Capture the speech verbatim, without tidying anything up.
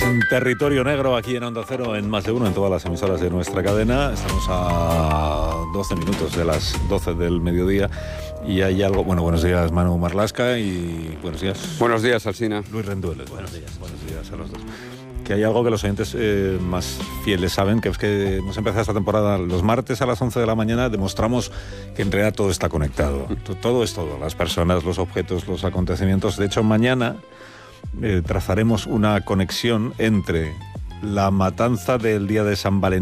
en Territorio Negro, aquí en Onda Cero, en Más de Uno, en todas las emisoras de nuestra cadena. Estamos a doce minutos de las doce del mediodía y hay algo... Bueno, buenos días, Manu Marlasca, y buenos días... Buenos días, Alsina. Luis Rendueles. Buenos días. Buenos días a los dos. Que hay algo que los oyentes eh, más fieles saben, que es que hemos empezado esta temporada los martes a las once de la mañana, demostramos que en realidad todo está conectado. Todo es todo, las personas, los objetos, los acontecimientos. De hecho, mañana eh, trazaremos una conexión entre la matanza del día de San Valentín